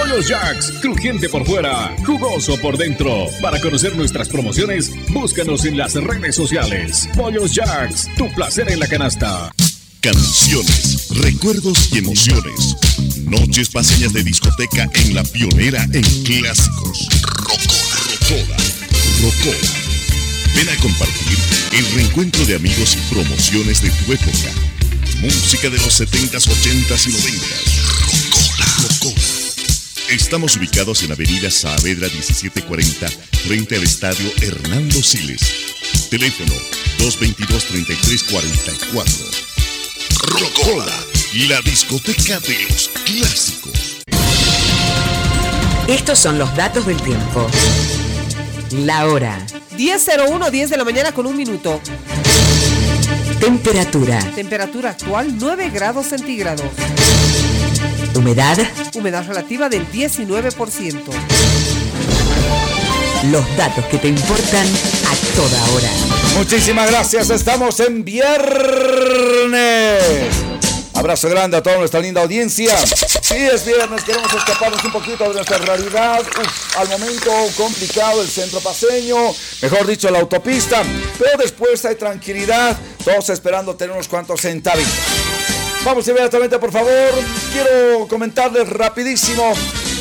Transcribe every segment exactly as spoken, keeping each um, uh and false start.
Pollos Jacks, crujiente por fuera, jugoso por dentro. Para conocer nuestras promociones, búscanos en las redes sociales. Pollos Jacks, tu placer en la canasta. Canciones, recuerdos y emociones. Noches paseñas de discoteca en la pionera en clásicos. Rocola, Rocola, Rocola. Ven a compartir el reencuentro de amigos y promociones de tu época. Música de los setentas, ochentas y noventas. Rocola, Rocola. Estamos ubicados en Avenida Saavedra diecisiete cuarenta, frente al Estadio Hernando Siles. Teléfono dos veintidós, treinta y tres cuarenta y cuatro. Rocola, la discoteca de los clásicos. Estos son los datos del tiempo. La hora. diez cero uno, diez de la mañana con un minuto. Temperatura. Temperatura actual nueve grados centígrados. Humedad. Humedad relativa del diecinueve por ciento. Los datos que te importan a toda hora. Muchísimas gracias, estamos en viernes. Abrazo grande a toda nuestra linda audiencia. Sí, es viernes, queremos escaparnos un poquito de nuestra realidad. Uf, al momento complicado el centro paseño, mejor dicho la autopista, pero después hay tranquilidad, todos esperando tener unos cuantos centavitos. Vamos inmediatamente, por favor. Quiero comentarles rapidísimo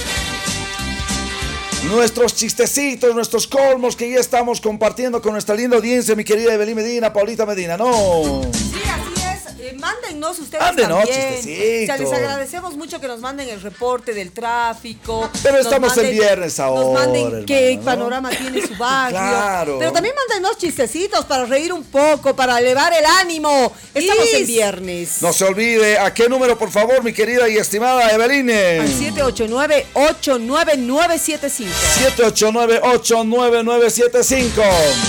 nuestros chistecitos, nuestros colmos que ya estamos compartiendo con nuestra linda audiencia, mi querida Evelyn Medina, Paulita Medina, ¿no? Sí, así es. Eh, mándennos ustedes Mándenos también. chistecitos. O sea, les agradecemos mucho que nos manden el reporte del tráfico. Pero nos estamos manden, en viernes ahora, Nos manden hermano, qué ¿no? panorama tiene su barrio. Claro. Pero también mándennos chistecitos para reír un poco, para elevar el ánimo. Estamos Is. en viernes. No se olvide, ¿a qué número, por favor, mi querida y estimada Evelyn? Al siete ocho nueve, ocho nueve nueve siete cinco. siete ocho nueve, ocho nueve nueve siete cinco.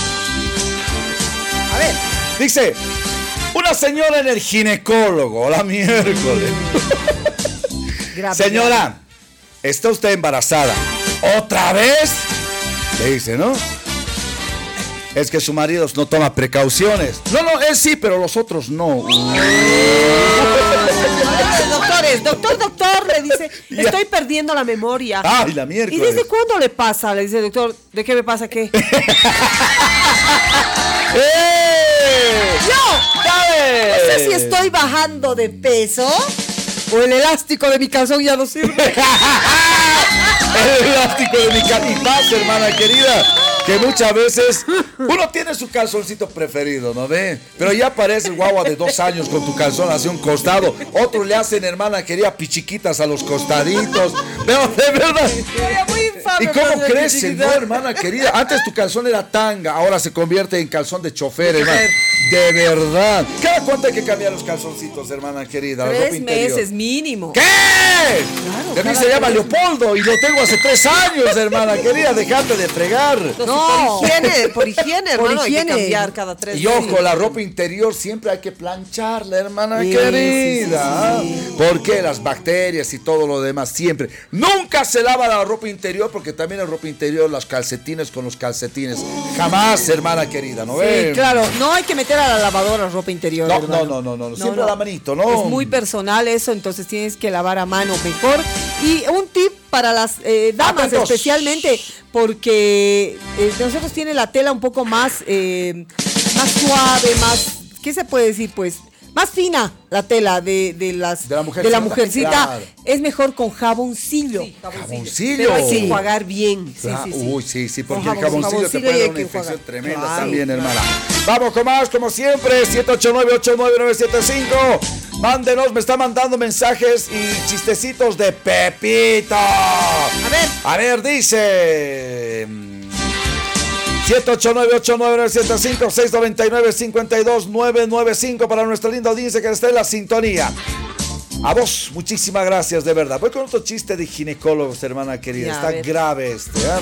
A ver. Dice, una señora en el ginecólogo, la miércoles. Grave, Señora, grave. ¿está usted embarazada? ¿Otra vez? Le dice, ¿no? Es que su marido no toma precauciones. No, no, él sí, pero los otros no. Doctores, doctor, doctor, le dice, Ya. estoy perdiendo la memoria. Ay, la miércoles. ¿Y desde cuándo le pasa? Le dice, doctor, ¿de qué me pasa qué? ¡Eh! ¡No! ¡Dale! No sé si estoy bajando de peso o el elástico de mi calzón ya no sirve. El elástico de mi ca- y pasa, hermana querida, que muchas veces uno tiene su calzoncito preferido, ¿no ve? Pero ya parece guagua de dos años con tu calzón hacia un costado. Otros le hacen, hermana querida, pichiquitas a los costaditos. Pero de verdad. Muy infame, ¿Y cómo padre, crecen, no, hermana querida? Antes tu calzón era tanga, ahora se convierte en calzón de chofer, hermana. De verdad. ¿Cada cuánto hay que cambiar los calzoncitos, hermana querida? La ropa Tres interior. meses mínimo. ¿Qué? Claro, Que a mí cada se llama tres. Leopoldo y lo tengo hace tres años, hermana querida. Dejate de fregar. No, por higiene, por higiene, Por hermano, higiene. hay que cambiar cada tres Y ojo, la ropa interior siempre hay que plancharla, hermana Sí, querida. sí, sí, sí. Porque las bacterias y todo lo demás siempre. Nunca se lava la ropa interior porque también la ropa interior, las calcetines con los calcetines. Jamás, hermana querida, ¿no Sí, ves? claro, no hay que meter a la lavadora ropa interior. No, hermano. no, no, no, no, siempre a la manito, ¿no? Es muy personal eso, entonces tienes que lavar a mano mejor. Y un tip para las eh, damas Atentos. especialmente, porque eh, nosotros tiene la tela un poco más, eh, más suave, más, ¿qué se puede decir? Pues más fina la tela de, de las De la mujercita, de la mujercita. claro. Es mejor con jaboncillo. Jaboncillo. Pero hay que Sí. enjuagar bien. Sí, Ah, sí, sí. Uy, sí, sí, porque Con el jabón- jaboncillo te jaboncillo puede y dar hay una que infección enjuagar. tremenda Claro, también, claro. hermana. Vamos con más, como siempre, siete ocho nueve, ocho nueve nueve siete cinco. Mándenos, me está mandando mensajes y chistecitos de Pepito. A ver. A ver, dice... siete ocho nueve, ocho nueve nueve siete cinco, seis nueve nueve, cinco dos nueve nueve cinco para nuestra linda audiencia que está en la sintonía. A vos, muchísimas gracias, de verdad. Voy con otro chiste de ginecólogos, hermana querida. Ya, a Está ver. grave este, ¿eh?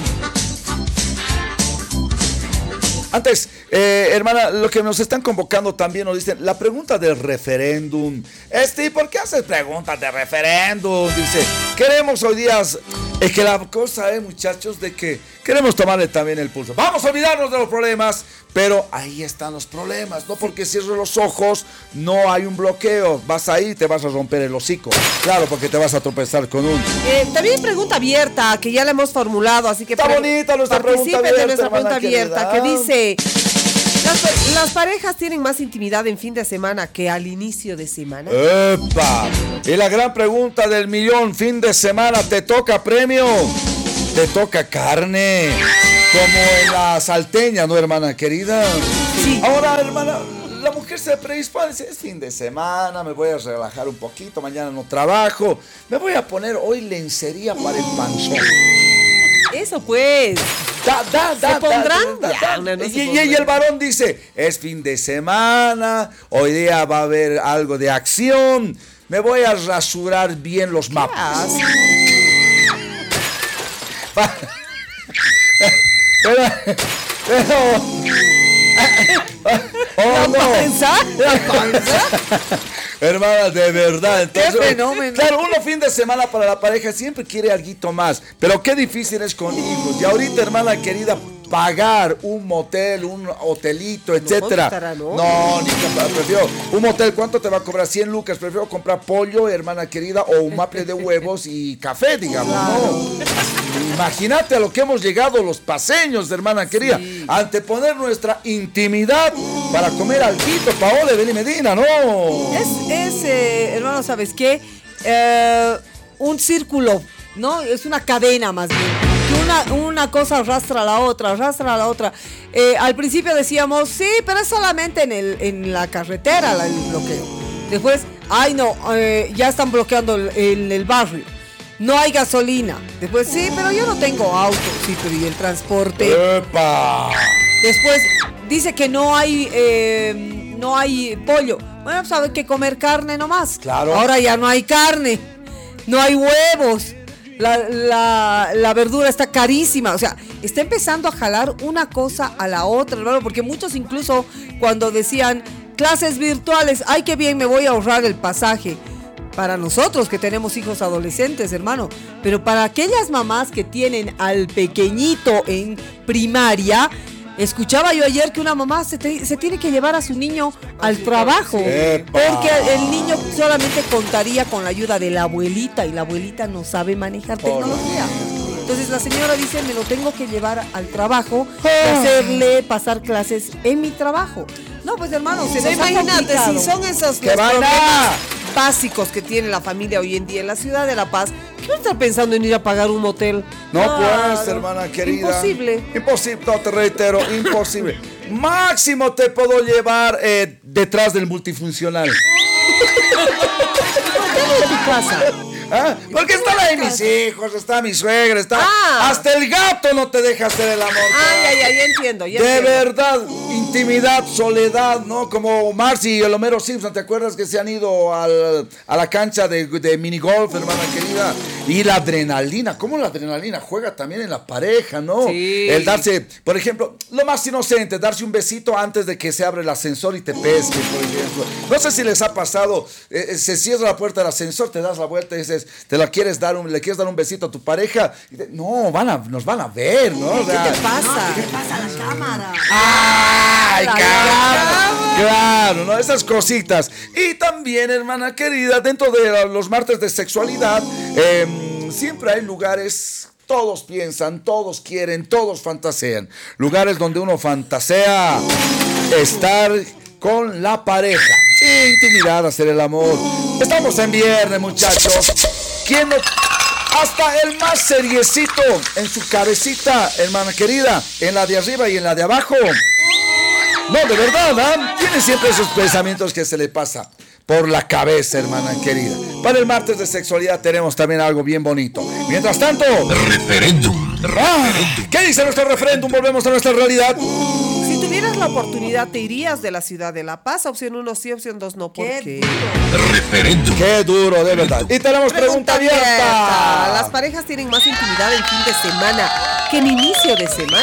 Antes, eh, hermana, lo que nos están convocando también nos dicen, la pregunta del referéndum. Este, ¿por qué haces preguntas de referéndum? Dice, queremos hoy día Es que la cosa es, muchachos, de que queremos tomarle también el pulso. Vamos a olvidarnos de los problemas, pero ahí están los problemas. No porque cierres los ojos, no hay un bloqueo. Vas ahí y te vas a romper el hocico. Claro, porque te vas a tropezar con un... Eh, también pregunta abierta, que ya la hemos formulado, así que... Está bonita nuestra pregunta abierta, de nuestra pregunta abierta, querida. que dice... Las, las parejas tienen más intimidad en fin de semana que al inicio de semana. ¡Epa! Y la gran pregunta del millón, fin de semana, ¿te toca premio? ¿Te toca carne? Como en la salteña, ¿no, hermana querida? Sí. Ahora, hermana, la mujer se predispone, dice, es fin de semana, me voy a relajar un poquito, mañana no trabajo, me voy a poner hoy lencería para el panzón. Eso pues. Da, da, da, ¿Se pondrán? da, da, Ya, da. no, no se y, y- pondrán. y el varón dice, es fin de semana, hoy día va a haber algo de acción, me voy a rasurar bien los mapas. Ah, Pero, pero, oh, no. ¿Panza? ¿La panza? Hermana, de verdad. Entonces, Qué fenómeno. Claro, uno fin de semana para la pareja siempre quiere alguito más, pero qué difícil es con hijos. Y ahorita, hermana querida, pagar un motel, un hotelito, etcétera. costará, ¿no? No, ni capaz, prefiero un motel, ¿cuánto te va a cobrar? cien lucas, prefiero comprar pollo, hermana querida, o un maple de huevos y café, digamos, ¿no? Imagínate a lo que hemos llegado los paseños, hermana querida, Sí. anteponer nuestra intimidad para comer alguito, Paola de Beli Medina, ¿no? Es, es eh, hermano, ¿sabes qué? Eh, un círculo, ¿no? Es una cadena más bien. Que una, una cosa arrastra a la otra, arrastra a la otra. Eh, al principio decíamos, sí, pero es solamente en, el, en la carretera la- el bloqueo. Después, ay no, eh, ya están bloqueando el, el- el barrio. No hay gasolina. Después, sí, pero yo no tengo auto. Sí, pero ¿y el transporte? ¡Epa! Después dice que no hay eh, no hay pollo. Bueno, pues hay que comer carne nomás. Claro. Ahora ya no hay carne, no hay huevos. La, la, la verdura está carísima. O sea, está empezando a jalar una cosa a la otra, hermano. Porque muchos incluso cuando decían clases virtuales, ay, qué bien, me voy a ahorrar el pasaje. Para nosotros que tenemos hijos adolescentes, hermano. Pero para aquellas mamás que tienen al pequeñito en primaria, escuchaba yo ayer que una mamá se, te- se tiene que llevar a su niño al trabajo. Epa. Porque el niño solamente contaría con la ayuda de la abuelita y la abuelita no sabe manejar tecnología. Entonces la señora dice, me lo tengo que llevar al trabajo y hacerle pasar clases en mi trabajo. No, pues hermano, se Sí, nos ha imagínate, complicado. si son esos ¡Qué los vaina! problemas básicos que tiene la familia hoy en día en la ciudad de La Paz, ¿qué va a estar pensando en ir a pagar un motel? No Claro. puedes, hermana querida. Imposible. Imposible, no, te reitero, imposible. Máximo te puedo llevar eh, detrás del multifuncional. En tu casa. ¿Ah? Porque están ahí mis hijos, está mi suegra, está... Ah. Hasta el gato no te deja hacer el amor. Ay, ay, ay, ya entiendo, ya De entiendo. verdad, intimidad, soledad, ¿no? Como Marcy y el Homero Simpson, ¿te acuerdas que se han ido al- a la cancha de, de minigolf, hermana querida? Y la adrenalina, ¿cómo la adrenalina juega también en la pareja, ¿no? Sí. El darse, por ejemplo, lo más inocente, darse un besito antes de que se abre el ascensor y te pesque, por ejemplo. No sé si les ha pasado, eh, eh, se cierra la puerta del ascensor, te das la vuelta y dices, te la quieres dar, un, le quieres dar un besito a tu pareja. Y te- no, van a, nos van a ver, ¿no? O ¿Qué sea, te pasa? ¡ay, La claro! Claro, ¿no? Esas cositas. Y también, hermana querida, dentro de los martes de sexualidad, em, siempre hay lugares, todos piensan, todos quieren, todos fantasean. Lugares donde uno fantasea estar con la pareja. Intimidad, hacer el amor. Estamos en viernes, muchachos. ¿Quién no? Hasta el más seriecito en su cabecita, hermana querida, en la de arriba y en la de abajo. No, de verdad, ¿ah? Tiene siempre esos pensamientos que se le pasa por la cabeza, hermana querida. Para el martes de sexualidad tenemos también algo bien bonito. Mientras tanto, Referéndum. ¡ah! ¿Qué dice nuestro referéndum? Volvemos a nuestra realidad. Si tuvieras la oportunidad, ¿te irías de la ciudad de La Paz? Opción uno sí, opción dos no. ¿Por Qué qué? Referéndum. Qué duro, de verdad. Y tenemos pregunta abierta. Las parejas tienen más intimidad en fin de semana que en inicio de semana.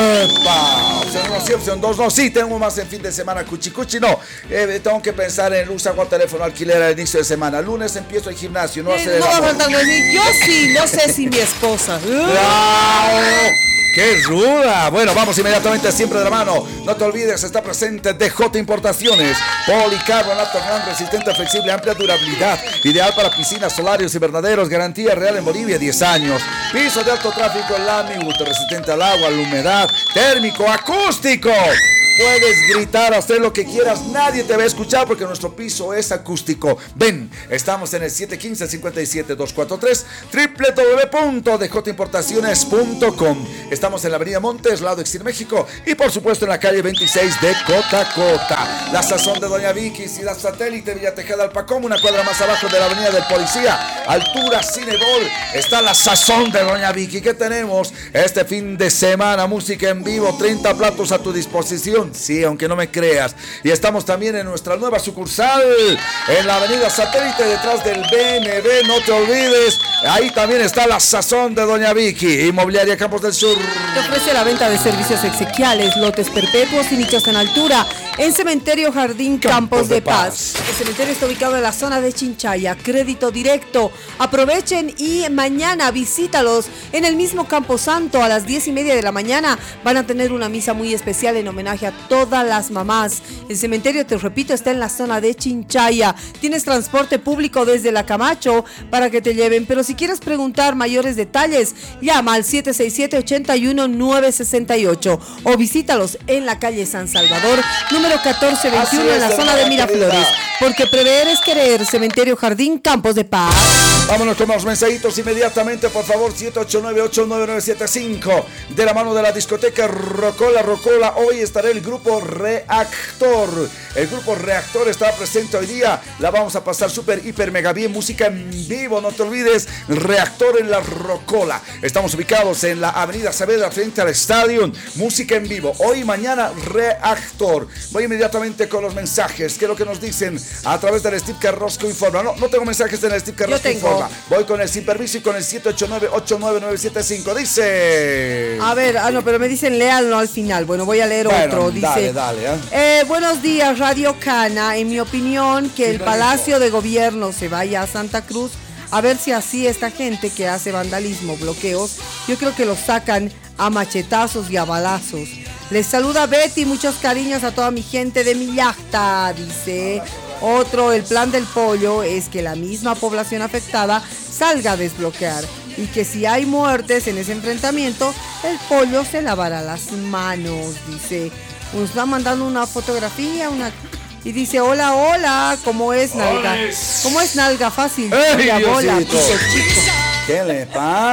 ¡Epa! Opción uno sí, opción dos no. Sí, tengo más en fin de semana. Cuchi cuchi no. Eh, tengo que pensar en luz, agua, teléfono, alquiler al inicio de semana. Lunes empiezo el gimnasio, no Eh, hacer el no va amor. faltando decir, yo sí, no sé si mi esposa. ¡Bravo! ¡Qué ruda! Bueno, vamos inmediatamente siempre de la mano. No te olvides, está presente D J Importaciones. Policarbonato gran, resistente, flexible, amplia durabilidad. Ideal para piscinas, solarios y verdaderos. Garantía real en Bolivia, diez años. Piso de alto tráfico, Lamiwood, resistente al agua, a la humedad. Térmico, acústico. Puedes gritar, hacer lo que quieras, nadie te va a escuchar porque nuestro piso es acústico. Ven, estamos en el siete uno cinco, cinco siete dos cuatro tres, doble u doble u doble u punto d j importaciones punto com. Estamos en la avenida Montes, lado Exir, México, y por supuesto en la calle veintiséis de Cotacota. La sazón de Doña Vicky, Ciudad Satélite, Villa Tejada, Alpacom, una cuadra más abajo de la avenida del Policía, altura Cinebol, está la sazón de Doña Vicky. ¿Qué tenemos este fin de semana? Música en vivo, treinta platos a tu disposición. Sí, aunque no me creas. Y estamos también en nuestra nueva sucursal en la avenida Satélite, detrás del B N B. No te olvides, ahí también está la sazón de Doña Vicky. Inmobiliaria Campos del Sur Te ofrece la venta de servicios exequiales, lotes perpetuos y nichos en altura en Cementerio Jardín Campos, Campos de, de Paz. Paz. El cementerio está ubicado en la zona de Chinchaya. Crédito directo. Aprovechen y mañana visítalos en el mismo Camposanto a las diez y media de la mañana. Van a tener una misa muy especial en homenaje a todas las mamás. El cementerio, te repito, está en la zona de Chinchaya. Tienes transporte público desde la Camacho para que te lleven, pero si quieres preguntar mayores detalles, llama al siete seis siete, ocho uno, nueve seis ocho o visítalos en la calle San Salvador, número catorce veintiuno, en la es, zona de hermana Miraflores. querida. Porque prever es querer. Cementerio Jardín Campos de Paz. Vámonos con los mensajitos inmediatamente, por favor. Siete ocho nueve, ocho nueve nueve siete cinco. De la mano de la discoteca Rocola, Rocola. Hoy estará el grupo Reactor. El grupo Reactor estará presente hoy día. La vamos a pasar súper, hiper, mega bien. Música en vivo, no te olvides. Reactor en la Rocola. Estamos ubicados en la avenida Saavedra, frente al estadio. Música en vivo. Hoy y mañana, Reactor. Voy inmediatamente con los mensajes. ¿Qué es lo que nos dicen a través del Steve Carrasco Informa? No, no tengo mensajes en el Steve Carrasco tengo. Informa. Voy con el sin permiso y con el siete ocho nueve, ocho nueve nueve siete cinco. Dice... A ver, ah no, pero me dicen léanlo al final. Bueno, voy a leer Bueno, otro. Dice, dale, dale, ¿eh? eh, buenos días, Radio Cana. En mi opinión, que el Palacio de Gobierno se vaya a Santa Cruz, a ver si así esta gente que hace vandalismo, bloqueos, yo creo que los sacan a machetazos y a balazos. Les saluda Betty, muchos cariños a toda mi gente de mi yachta, dice. Otro, el plan del pollo es que la misma población afectada salga a desbloquear y que si hay muertes en ese enfrentamiento, el pollo se lavará las manos, dice. Nos está mandando una fotografía, una... Y dice, hola, hola, ¿cómo es, nalga? ¿Cómo es, nalga? Fácil. ¡Ey, Chica, bola, Diosito! chico, chico. ¿Qué le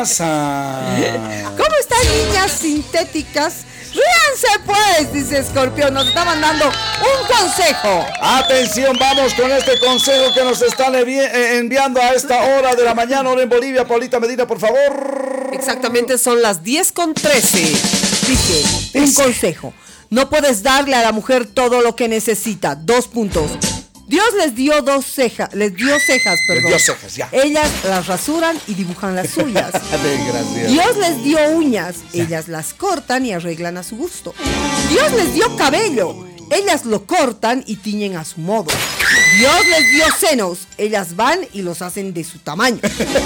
pasa? ¿Cómo están, niñas sintéticas? ¡Ríanse, pues! Dice Escorpión. Nos está mandando un consejo. Atención, vamos con este consejo que nos están envi- eh, enviando a esta hora de la mañana, hora en Bolivia. Paulita Medina, por favor. Exactamente, son las diez con trece. Dice, un consejo. No puedes darle a la mujer todo lo que necesita. Dos puntos. Dios les dio dos cejas, les dio cejas, perdón. dio cejas, ya. Ellas las rasuran y dibujan las suyas. Gracias. Dios les dio uñas, ellas las cortan y arreglan a su gusto. Dios les dio cabello, ellas lo cortan y tiñen a su modo. Dios les dio senos, ellas van y los hacen de su tamaño.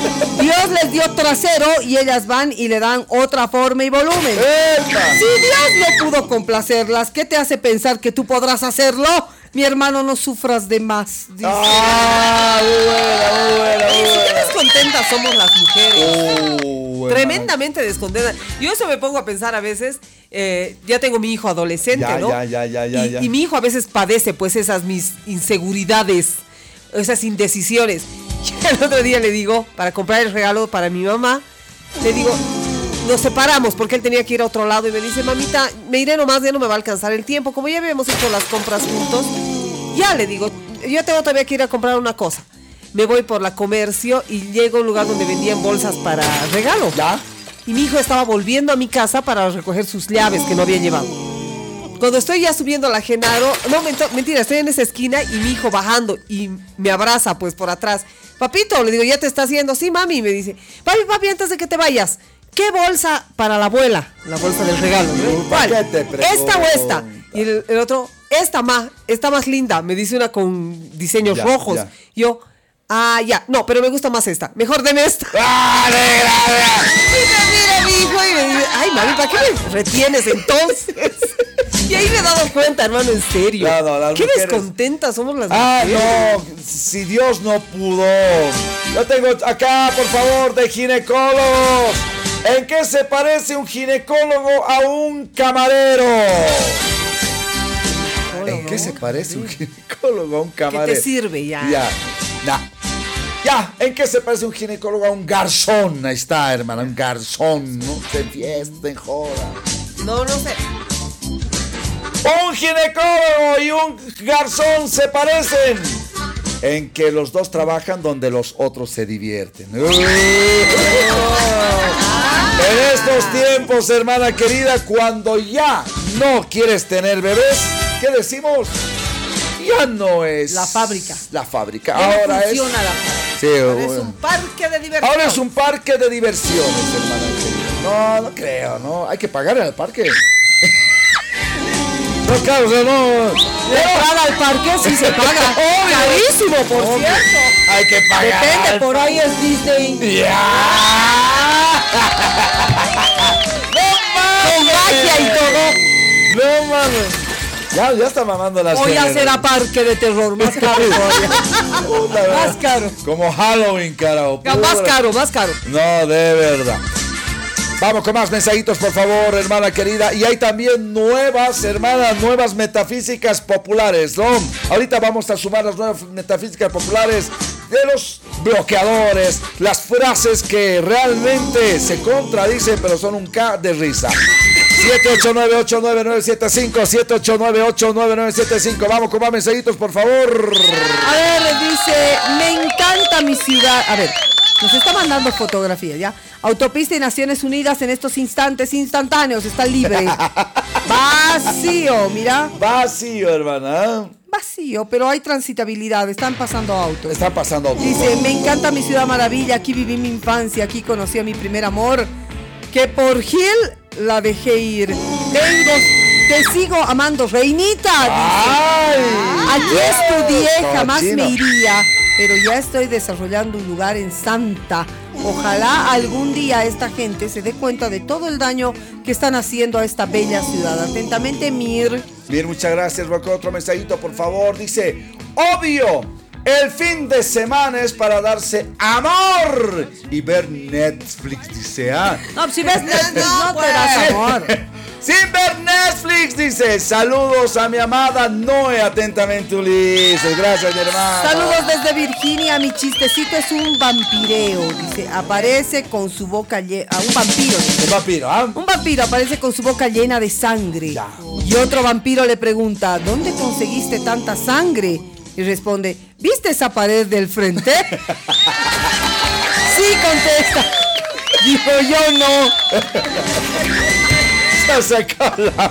Dios les dio trasero y ellas van y le dan otra forma y volumen. ¡Epa! Si Dios no pudo complacerlas, ¿qué te hace pensar que tú podrás hacerlo? Mi hermano, no sufras de más. Dice. ¡Ah! Muy buena, muy buena, muy Oye, si qué buena. descontentas somos las mujeres. Oh, Tremendamente descontentas. Yo eso me pongo a pensar a veces. eh, ya tengo mi hijo adolescente, Ya, ¿no? ya, ya, ya, ya, y, ya. y mi hijo a veces padece pues esas mis inseguridades, esas indecisiones. Y el otro día le digo, para comprar el regalo para mi mamá, le digo, nos separamos porque él tenía que ir a otro lado y me dice, mamita, me iré nomás, ya no me va a alcanzar el tiempo. Como ya habíamos hecho las compras juntos, ya le digo, yo tengo todavía que ir a comprar una cosa. Me voy por la Comercio y llego a un lugar donde vendían bolsas para regalo. ¿Ya? Y mi hijo estaba volviendo a mi casa para recoger sus llaves que no había llevado. Cuando estoy ya subiendo a la Genaro, no, ment- mentira, estoy en esa esquina y mi hijo bajando y me abraza pues por atrás. Papito, le digo, ¿ya te está haciendo? Sí, mami, me dice. Papi, papi, antes de que te vayas, ¿qué bolsa para la abuela? La bolsa del regalo, ¿no? ¿Cuál? ¿Para qué te pregunto? ¿Esta o esta? Y el, el otro, esta más, esta más linda. Me dice una con diseños Ya, rojos. ya. Yo, ah, ya, no, pero me gusta más esta. Mejor deme esta. ¡Ah, negra! Y me mira mi hijo y me dice, ay, mami, ¿para qué me retienes entonces? Y ahí me he dado cuenta, hermano, en serio. No, no, las qué mujeres- descontentas somos las Ah, mujeres. no, si Dios no pudo. Yo tengo acá, por favor, de ginecólogos. ¿En qué se parece un ginecólogo a un camarero? ¿En qué se parece un ginecólogo a un camarero? te sirve ya? Ya, nah. Ya, ¿en qué se parece un ginecólogo a un garzón? Ahí está, hermana, un garzón, no se fiesta, joda. No, no sé. Un ginecólogo y un garzón se parecen en que los dos trabajan donde los otros se divierten. En estos tiempos, hermana querida, cuando ya no quieres tener bebés, ¿qué decimos? Ya no es La fábrica. La fábrica. Ya no Ahora es. funciona la fábrica. Sí, Ahora bueno. es un parque de diversión. Ahora es un parque de diversiones, hermana querida. No, no creo, no. Hay que pagar en el parque. No, claro, o sea, no. La entrada al parque sí se paga. Obvio. Carísimo, por Obvio. cierto. Hay que pagar. Depende, por ahí es Disney. ¡Ya! Con magia y todo. No mames. Ya, ya está mamando la Hoy serie, será ¿no? parque de terror, más caro todavía. Puta, Más caro. Como Halloween, carajo. Más Pura- caro, más caro. No, de verdad. Vamos con más mensajitos, por favor, hermana querida. Y hay también nuevas, hermanas, nuevas metafísicas populares, ¿no? Ahorita vamos a sumar las nuevas metafísicas populares de los bloqueadores, las frases que realmente se contradicen, pero son un K de risa. siete ocho nueve ocho nueve nueve siete cinco, siete ocho nueve ocho nueve nueve siete cinco. Vamos con más mensajitos, por favor. A ver, dice, me encanta mi ciudad. A ver, nos está mandando fotografías, ¿ya? Autopista y Naciones Unidas en estos instantes instantáneos, está libre. Vacío, mira. Vacío, hermana. Vacío, pero hay transitabilidad, están pasando autos. Está pasando auto. Dice, me encanta mi ciudad maravilla, aquí viví mi infancia, aquí conocí a mi primer amor, que por Gil la dejé ir. Tengo, te sigo amando, reinita. ¡Ay! Allí estudié, Cochino. jamás me iría, pero ya estoy desarrollando un lugar en Santa. Ojalá algún día esta gente se dé cuenta de todo el daño que están haciendo a esta bella ciudad. Atentamente, Mir. Bien, muchas gracias, Rocco. Otro mensajito, por favor. Dice, obvio, el fin de semana es para darse amor y ver Netflix, dice, ah. No, si ves Netflix, no, pues. te das amor. Sin ver Netflix, dice, saludos a mi amada Noé, atentamente Ulises. Gracias, mi hermano. Saludos desde Virginia, mi chistecito es un vampireo. Dice, aparece con su boca llena. Un vampiro. dice. El vampiro, ¿ah? Un vampiro aparece con su boca llena de sangre. Ya. Y otro vampiro le pregunta, ¿dónde conseguiste tanta sangre? Y responde, ¿viste esa pared del frente? Sí, contesta. Dijo, yo no. Se sacó la...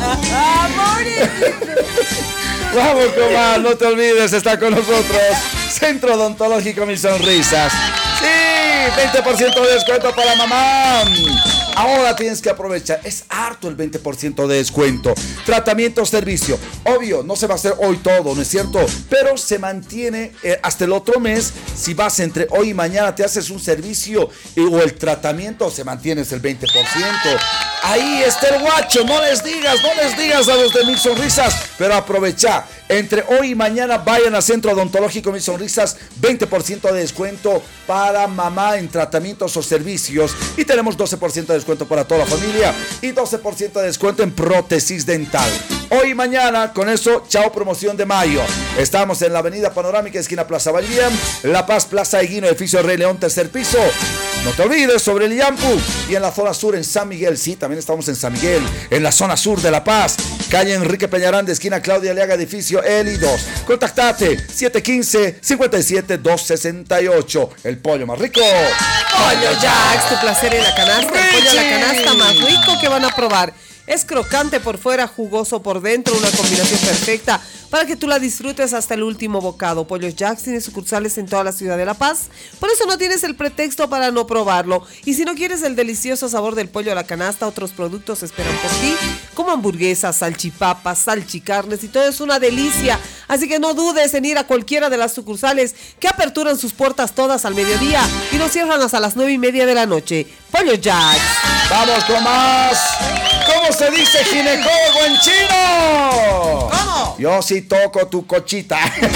Vamos con más, no te olvides, está con nosotros Centro Odontológico Mis Sonrisas. Sí, veinte por ciento de descuento para mamá. Ahora tienes que aprovechar, es harto el veinte por ciento de descuento. Tratamiento, servicio. Obvio, no se va a hacer hoy todo, ¿no es cierto? Pero se mantiene eh, hasta el otro mes. Si vas entre hoy y mañana, te haces un servicio eh, o el tratamiento, se mantiene el veinte por ciento. Ahí está el guacho, no les digas, no les digas a los de Mil Sonrisas, pero aprovecha. Entre hoy y mañana vayan al Centro Odontológico Mil Sonrisas, veinte por ciento de descuento para mamá en tratamientos o servicios. Y tenemos doce por ciento de descuento para toda la familia y doce por ciento de descuento en prótesis dental. Hoy y mañana, con eso, chao promoción de mayo. Estamos en la avenida Panorámica, esquina Plaza Valdivia, La Paz, Plaza Eguino, edificio Rey León, tercer piso. No te olvides, sobre el Yampu. Y en la zona sur, en San Miguel, sí, también estamos en San Miguel, en la zona sur de La Paz, calle Enrique Peñarán, de esquina Claudia Leaga, edificio Eli dos. Contactate, siete uno cinco, cinco siete, dos seis ocho. El pollo más rico. Pollo Jacks, tu placer en la canasta. El pollo en la canasta más rico que van a probar. Es crocante por fuera, jugoso por dentro, una combinación perfecta para que tú la disfrutes hasta el último bocado. Pollos Jacks tiene sucursales en toda la ciudad de La Paz, por eso no tienes el pretexto para no probarlo. Y si no quieres el delicioso sabor del pollo a la canasta, otros productos esperan por ti, como hamburguesas, salchipapas, salchicarnes, y todo es una delicia. Así que no dudes en ir a cualquiera de las sucursales que aperturan sus puertas todas al mediodía y no cierran hasta las nueve y media de la noche. Pollo Jacks. Vamos con más. ¿Cómo se dice ginecólogo en chino? ¿Cómo? Yo sí toco tu cochita. ¡Qué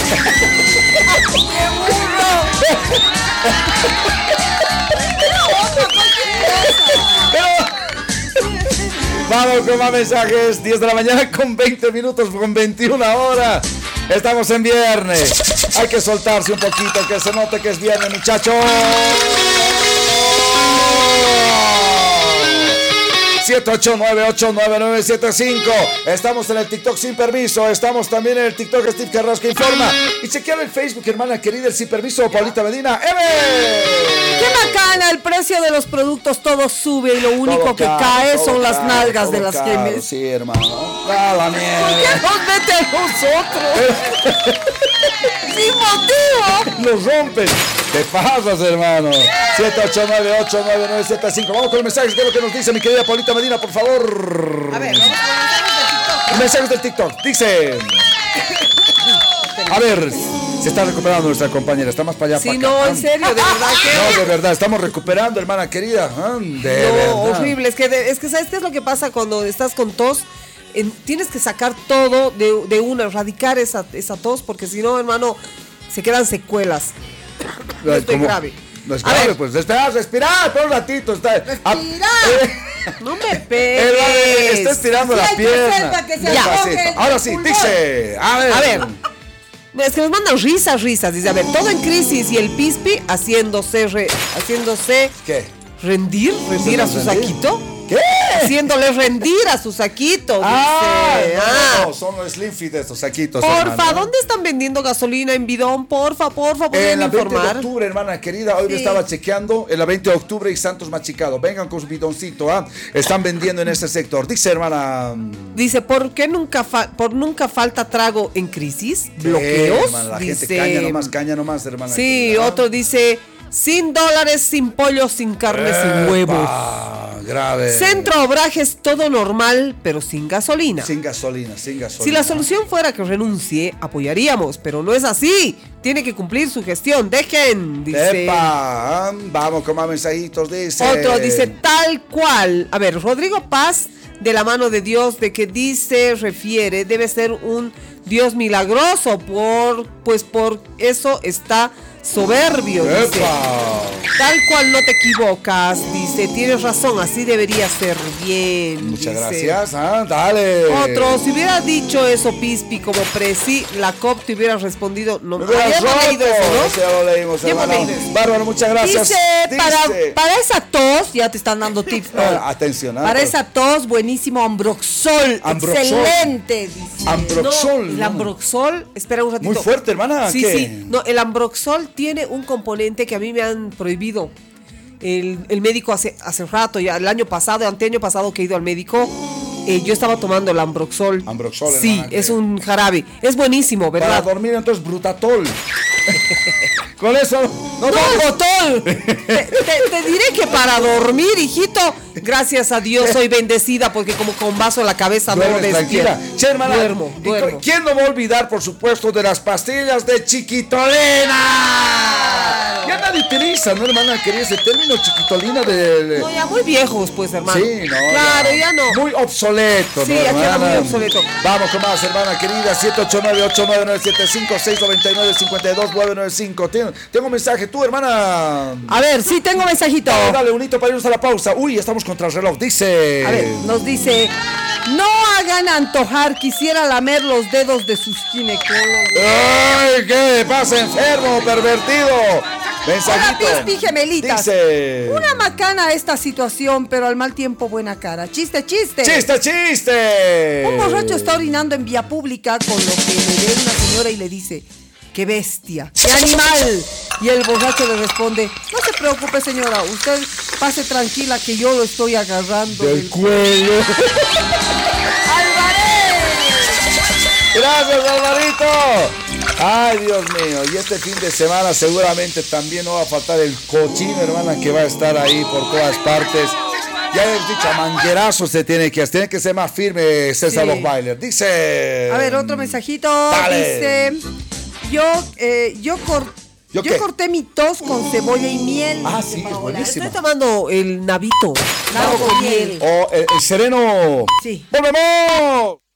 burro! Vamos con más mensajes. diez de la mañana con veinte minutos, con veintiuna horas. Estamos en viernes. Hay que soltarse un poquito, que se note que es viernes, muchachos. siete ocho nueve ocho nueve nueve siete cinco. Estamos en el TikTok sin permiso. Estamos también en el TikTok Steve Carrasco Informa. Y chequear el Facebook, hermana querida, el sin permiso, Paulita Medina. ¡Eve! ¡Qué bacana! El precio de los productos todo sube y lo único Todo que caro, cae todo son las caro, nalgas todo de las caro, gemes. Sí, hermano. ¡A la mierda! ¿Qué nos mete a nosotros? ¡Sin motivo! Nos rompen. ¿Qué pasas, hermano? siete ocho nueve ocho nueve nueve siete cinco. Vamos con los mensajes. ¿Qué es lo que nos dice mi querida Paulita Medina, por favor? A ver, vamos con los mensajes del TikTok. Mensajes del TikTok. Dice. A ver, se está recuperando nuestra compañera. Está más para allá, Sí, para no, acá. en serio, de verdad que... No, de verdad, estamos recuperando, hermana querida. Ah, de No, verdad. horrible. Es que, de- es que ¿sabes qué es lo que pasa cuando estás con tos? En- tienes que sacar todo de, de una, erradicar esa, esa tos, porque si no, hermano, se quedan secuelas. No estoy ¿Cómo? grave. No es A grave, ver. pues. Espera, respirar por un ratito. Está, Respirar. Ah, No me eh, pegues. eh, está estirando Sí, la hay que pierna. hacer para que se Despacito. afloje el Ahora sí, pulmón. dice. A ver. A ver. Es que nos mandan risas, risas. Dice, a ver, todo en crisis y el Pispi haciéndose, re- haciéndose ¿Qué? rendir, rendir a su rendir? saquito. ¿Qué? Haciéndole rendir a su saquito. Ah, dice. no, Ah. no, son los Slim Fit estos saquitos. Porfa, hermana. ¿dónde están vendiendo gasolina en bidón? Porfa, porfa, ¿pueden En la veinte de informar? octubre, hermana querida, hoy Sí. me estaba chequeando, en la veinte de octubre y Santos Machicado. Vengan con su bidoncito, ¿ah? Están vendiendo en ese sector. Dice, hermana. Dice, ¿por qué nunca, fa- por nunca falta trago en crisis? ¿qué, ¿Bloqueos? hermana? La Dice, gente caña nomás, caña nomás, hermana. sí, querida. otro dice, sin dólares, sin pollo, sin carne, sin huevos. Ah, grave. Centro Obrajes, todo normal, pero sin gasolina. Sin gasolina, sin gasolina. Si la solución fuera que renuncie, apoyaríamos, pero no es así. Tiene que cumplir su gestión. Dejen, dice. Epa, vamos con más mensajitos, dice. Otro dice tal cual. A ver, Rodrigo Paz, de la mano de Dios, de que dice, refiere, debe ser un Dios milagroso, por, pues por eso está soberbio, dice. Epa. Tal cual no te equivocas, dice, tienes razón, así debería ser bien. Muchas dice. gracias, ah, dale. Otro, si hubiera dicho eso Pispi como presi, la C O P te hubiera respondido, no, Me ah, hubieras ya hemos leído roto. eso, ¿no? Ese ya lo leímos, Ya hemos hermano. leído eso. Bárbaro, muchas gracias. Dice, para, para esa tos, ya te están dando tips. ¿no? Ah, atención, ah, Para pero- esa tos, buenísimo Ambroxol. Ambroxol. Excelente, dice. Ambroxol. No, el ¿no? Ambroxol, espera un ratito. Muy fuerte, hermana. Sí, ¿qué? sí. No, el Ambroxol tiene un componente que a mí me han prohibido. El, el médico hace, hace rato, ya el año pasado, el anteaño pasado que he ido al médico, eh, yo estaba tomando el Ambroxol. Ambroxol, Sí, hermana, es que- un jarabe. Es buenísimo, Para ¿verdad? dormir, entonces, Brutatol. Con eso. No, ¡No, botol! te, te- te diré que para dormir, hijito, gracias a Dios soy bendecida porque como con vaso en la cabeza no Duermes despierto. tranquila. Che, hermana, Duermo, ¿y duermo. ¿quién no va a olvidar, por supuesto, de las pastillas de Chiquitolina? Ya nadie utiliza, ¿no, hermana? Quería ese término Chiquitolina de... No, ya muy viejos, pues, hermano. Sí, no. Claro, ya no. Muy obsoleto, Sí, ¿no, ya queda hermana? muy obsoleto. Vamos con más, hermana querida. siete ocho nueve ocho nueve nueve siete cinco seis nueve nueve cinco dos nueve nueve cinco. Tengo, tengo un mensaje, tú, hermana. A ver, sí tengo mensajito. Dale, dale, unito para irnos a la pausa. Uy, estamos contra el reloj. Dice... A ver, nos dice, no hagan antojar, quisiera lamer los dedos de sus ginecólogos. ¡Ay, qué pasa, enfermo, pervertido! Mensajito. Hola, Pispi Gemelitas. Dice... Una macana esta situación, pero al mal tiempo buena cara. Chiste, chiste. ¡Chiste, chiste! Un borracho está orinando en vía pública, con lo que le ve una señora y le dice, ¡Qué bestia! ¡Qué animal! Y el borracho le responde, no se preocupe señora, usted pase tranquila que yo lo estoy agarrando Del del cuello. ¡Álvarez! Gracias, Alvarito. Ay, Dios mío. Y este fin de semana seguramente también no va a faltar el cochino, hermana, que va a estar ahí por todas partes. Ya les dicho, a manguerazo se tiene que hacer. Tiene que ser más firme César Sí. Lochweiler. Dice... A ver, otro mensajito. Dale. Dice, yo, eh, yo, cor- ¿Yo yo qué? corté mi tos con cebolla y miel. Ah, dice sí, es Paola. buenísimo. Estoy tomando el nabito. Nabo con miel. O el, el sereno. Sí. ¡Volvemos!